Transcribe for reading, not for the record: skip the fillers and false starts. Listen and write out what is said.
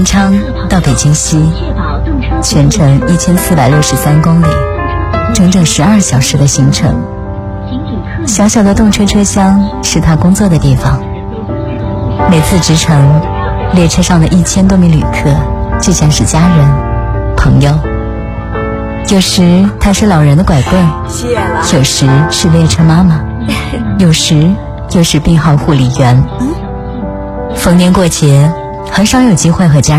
南昌到北京西，全程1463公里，整整12小时的行程。小小的动车车厢是他工作的地方。每次直程，列车上的1000多名旅客就像是家人、朋友。有时他是老人的拐棍，有时是列车妈妈，有时又是病号护理员。逢年过节，很少有机会和家人